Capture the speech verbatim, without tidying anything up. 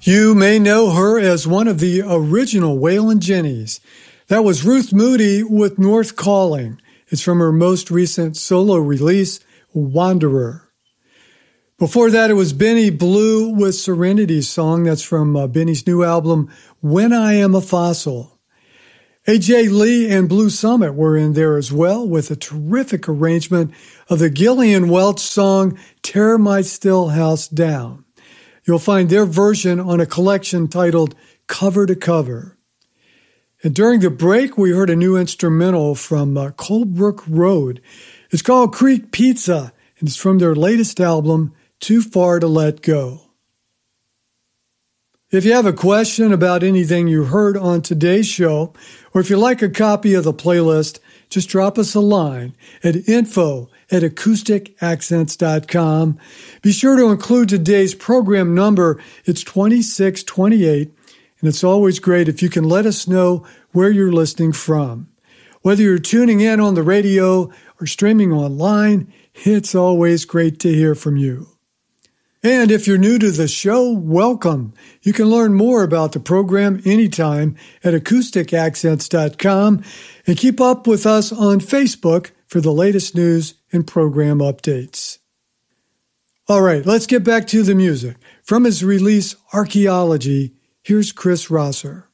You may know her as one of the original Waylon Jennies. That was Ruth Moody with North Calling. It's from her most recent solo release, Wanderer. Before that, it was Benny Blue with Serenity's song. That's from uh, Benny's new album, When I Am a Fossil. A J Lee and Blue Summit were in there as well with a terrific arrangement of the Gillian Welch song, Tear My Still House Down. You'll find their version on a collection titled Cover to Cover. And during the break, we heard a new instrumental from uh, Colebrook Road. It's called Creek Pizza, and it's from their latest album, Too Far to Let Go. If you have a question about anything you heard on today's show, or if you'd like a copy of the playlist, just drop us a line at info at acoustic accents dot com. Be sure to include today's program number. It's twenty-six twenty-eight, and it's always great if you can let us know where you're listening from. Whether you're tuning in on the radio or streaming online, it's always great to hear from you. And if you're new to the show, welcome. You can learn more about the program anytime at acoustic accents dot com and keep up with us on Facebook for the latest news and program updates. All right, let's get back to the music. From his release, Archaeology, here's Chris Rosser.